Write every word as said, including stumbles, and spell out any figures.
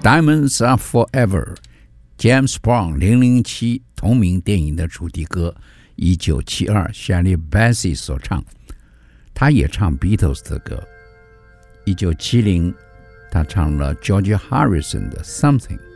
Diamonds Are Forever， James Brown 零零七同名电影的主题歌，一九七二 Shirley Bassey 所唱。他也唱 Beatles 的歌。一九七零他唱了 George Harrison 的 Something。